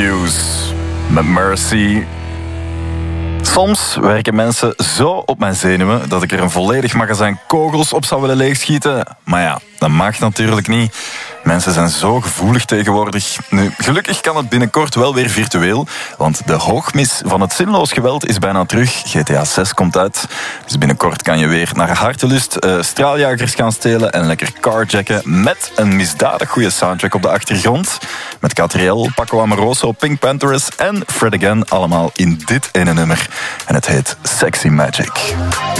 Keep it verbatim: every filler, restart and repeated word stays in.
Matthews met Mercy. Soms werken mensen zo op mijn zenuwen dat ik er een volledig magazijn kogels op zou willen leegschieten. Maar ja, dat mag natuurlijk niet. Mensen zijn zo gevoelig tegenwoordig. Nu, gelukkig kan het binnenkort wel weer virtueel, want de hoogmis van het zinloos geweld is bijna terug. G T A zes komt uit, dus binnenkort kan je weer naar hartelust uh, straaljagers gaan stelen en lekker carjacken met een misdadig goede soundtrack op de achtergrond. Met Catriel, Paco Amoroso, Pink Panthers en Fred Again allemaal in dit ene nummer. En het heet Sexy Magic.